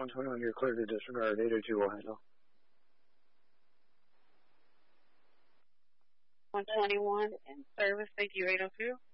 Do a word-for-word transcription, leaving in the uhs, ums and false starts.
one twenty-one, you're clear to disregard eight oh two Ohio. one twenty-one in service, thank you, eight oh two.